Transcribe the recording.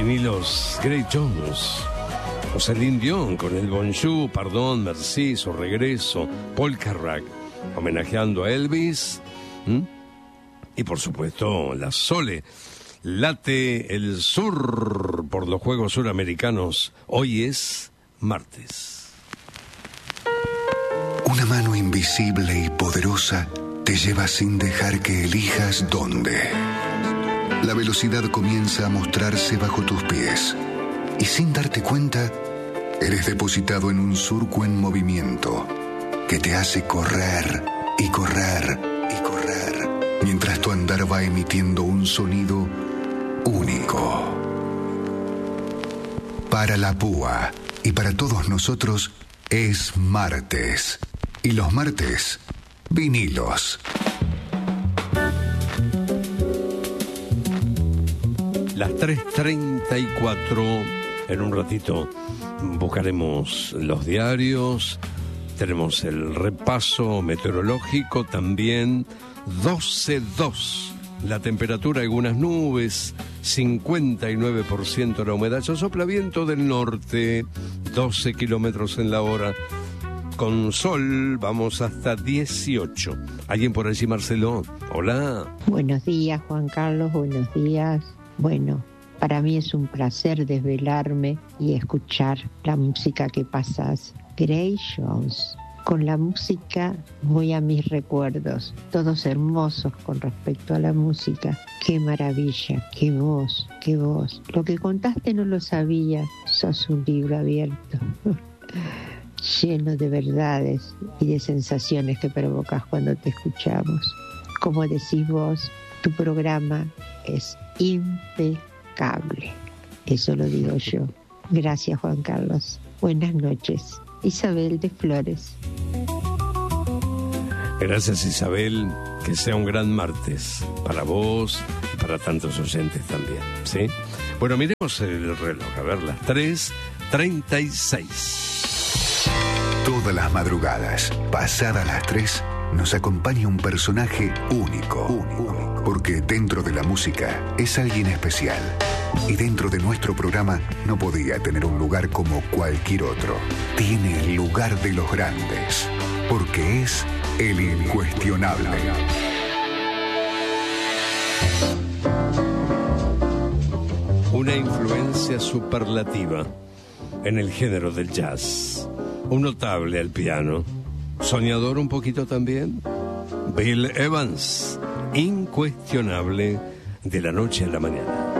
vinilos Grace Jones, o Celine Dion con el Bonjour, Pardon, Merci, su regreso, Polka Rock, homenajeando a Elvis, y por supuesto la Sole. Late el sur por los Juegos Suramericanos. Hoy es martes. Una mano invisible y poderosa te lleva sin dejar que elijas dónde. La velocidad comienza a mostrarse bajo tus pies y sin darte cuenta, eres depositado en un surco en movimiento que te hace correr y correr y correr, mientras tu andar va emitiendo un sonido único. Para la púa y para todos nosotros es martes. Y los martes, vinilos. Las 3:34, en un ratito buscaremos los diarios, tenemos el repaso meteorológico también, 12:02. La temperatura, algunas nubes, 59% la humedad. Sopla viento del norte, 12 kilómetros en la hora. Con sol vamos hasta 18. ¿Alguien por allí, Marcelo? Hola. Buenos días, Juan Carlos, buenos días. Bueno, para mí es un placer desvelarme y escuchar la música que pasas. Grace Jones. Con la música voy a mis recuerdos, todos hermosos con respecto a la música. ¡Qué maravilla! ¡Qué voz! ¡Qué voz! Lo que contaste no lo sabía. Sos un libro abierto, lleno de verdades y de sensaciones que provocas cuando te escuchamos. Como decís vos, tu programa es impecable. Eso lo digo yo. Gracias, Juan Carlos. Buenas noches. Isabel de Flores. Gracias, Isabel. Que sea un gran martes para vos y para tantos oyentes también, ¿sí? Bueno, miremos el reloj. A ver, las 3:36. Todas las madrugadas, pasadas las 3, nos acompaña un personaje único. Porque dentro de la música es alguien especial. Y dentro de nuestro programa no podía tener un lugar como cualquier otro. Tiene el lugar de los grandes. Porque es el incuestionable. Una influencia superlativa en el género del jazz. Un notable al piano. Soñador un poquito también. Bill Evans. Incuestionable de la noche a la mañana.